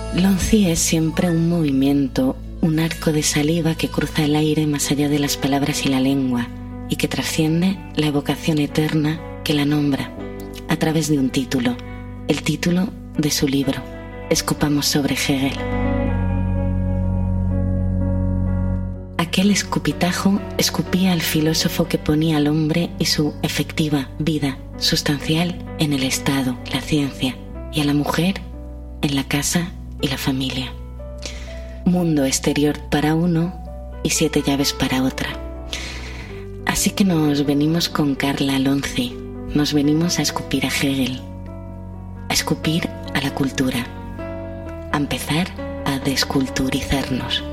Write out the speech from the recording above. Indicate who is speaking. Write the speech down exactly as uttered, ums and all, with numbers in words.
Speaker 1: Lonzi es siempre un movimiento, un arco de saliva que cruza el aire más allá de las palabras y la lengua y que trasciende la evocación eterna que la nombra a través de un título, el título de su libro, Escupamos sobre Hegel. Aquel escupitajo escupía al filósofo que ponía al hombre y su efectiva vida sustancial en el Estado, la ciencia, y a la mujer en la casa y la familia. Mundo exterior para uno y siete llaves para otra. Así que nos venimos con Carla Lonzi, nos venimos a escupir a Hegel, a escupir a la cultura, a empezar a desculturizarnos.